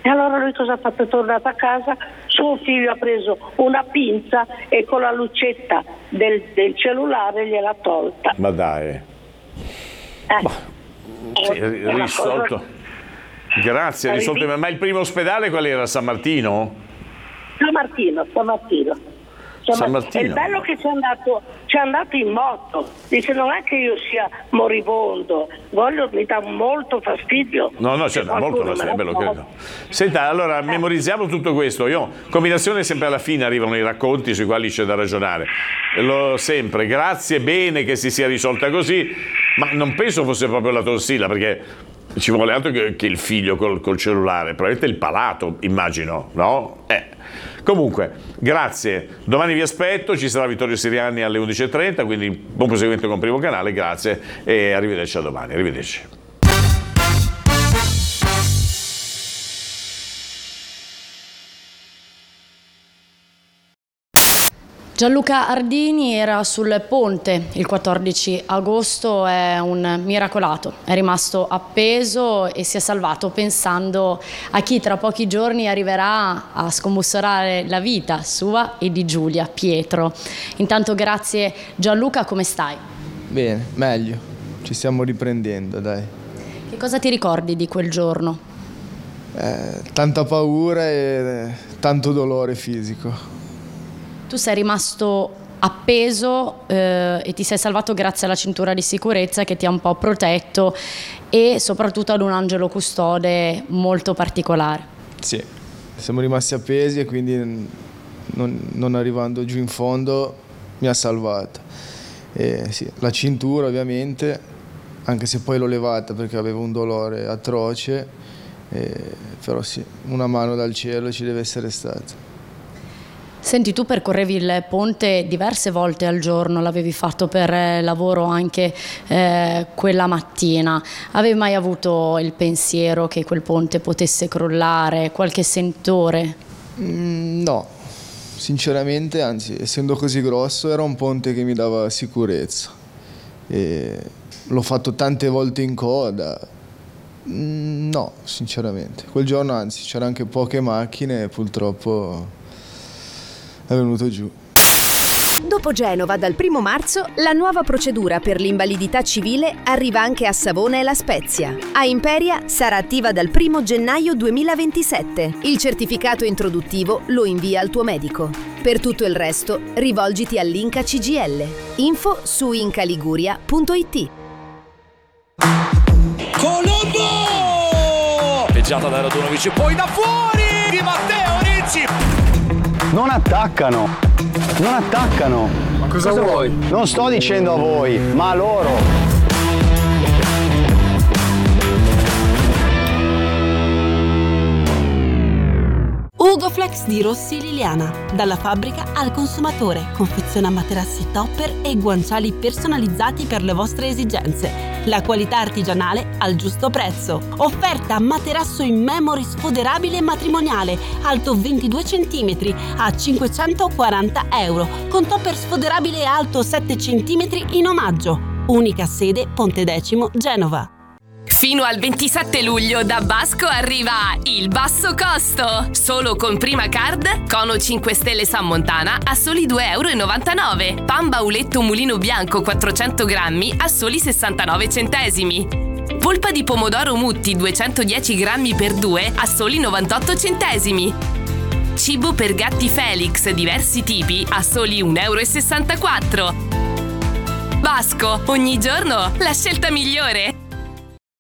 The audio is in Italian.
E allora lui cosa ha fatto? È tornato a casa, suo figlio ha preso una pinza e con la lucetta del cellulare gliel'ha tolta. Ma dai. Sì, risolto. Grazie, risolto. Ma il primo ospedale qual era? San Martino? San Martino. San Martino. È il bello che ci è andato in moto. Dice, non è che io sia moribondo, mi dà molto fastidio. No, c'è molto fastidio, credo. Senta, allora memorizziamo tutto questo. Combinazione sempre alla fine arrivano i racconti sui quali c'è da ragionare. Sempre, grazie, bene che si sia risolta così, ma non penso fosse proprio la tonsilla, perché ci vuole altro che il figlio col cellulare, probabilmente il palato, immagino, no? Comunque, grazie. Domani vi aspetto, ci sarà Vittorio Siriani alle 11:30, quindi buon proseguimento con Primo Canale, grazie e arrivederci a domani. Arrivederci. Gianluca Ardini era sul ponte il 14 agosto, è un miracolato, è rimasto appeso e si è salvato pensando a chi tra pochi giorni arriverà a scombussolare la vita sua e di Giulia, Pietro. Intanto grazie Gianluca, come stai? Bene, meglio, ci stiamo riprendendo, dai. Che cosa ti ricordi di quel giorno? Tanta paura e tanto dolore fisico. Tu sei rimasto appeso e ti sei salvato grazie alla cintura di sicurezza che ti ha un po' protetto e soprattutto ad un angelo custode molto particolare. Sì, siamo rimasti appesi e quindi non arrivando giù in fondo mi ha salvato. Sì, la cintura ovviamente, anche se poi l'ho levata perché avevo un dolore atroce, però sì, una mano dal cielo ci deve essere stata. Senti, tu percorrevi il ponte diverse volte al giorno, l'avevi fatto per lavoro anche quella mattina. Avevi mai avuto il pensiero che quel ponte potesse crollare, qualche sentore? No, sinceramente, anzi, essendo così grosso era un ponte che mi dava sicurezza. L'ho fatto tante volte in coda. No, sinceramente. Quel giorno, anzi, c'erano anche poche macchine e purtroppo è venuto giù. Dopo Genova, dal 1 marzo, la nuova procedura per l'invalidità civile arriva anche a Savona e La Spezia. A Imperia sarà attiva dal 1 gennaio 2027. Il certificato introduttivo lo invia al tuo medico. Per tutto il resto, rivolgiti all'Inca CGL. Info su incaliguria.it. Colombo! Peggiata da Radunovic, poi da fuori di Matteo Ricci. Non attaccano. Ma cosa vuoi? Non sto dicendo a voi, ma a loro. Ugoflex di Rossi Liliana. Dalla fabbrica al consumatore. Confeziona materassi topper e guanciali personalizzati per le vostre esigenze. La qualità artigianale al giusto prezzo. Offerta materasso in memory sfoderabile matrimoniale, alto 22 cm a 540 euro, con topper sfoderabile alto 7 cm in omaggio. Unica sede Ponte Decimo, Genova. Fino al 27 luglio da Basco arriva il basso costo. Solo con Prima Card, Cono 5 Stelle San Montana a soli 2,99 €. Pan Bauletto Mulino Bianco 400 grammi a soli 69 centesimi. Polpa di pomodoro Mutti 210 grammi per 2 a soli 98 centesimi. Cibo per gatti Felix diversi tipi a soli 1,64 €. Basco, ogni giorno la scelta migliore.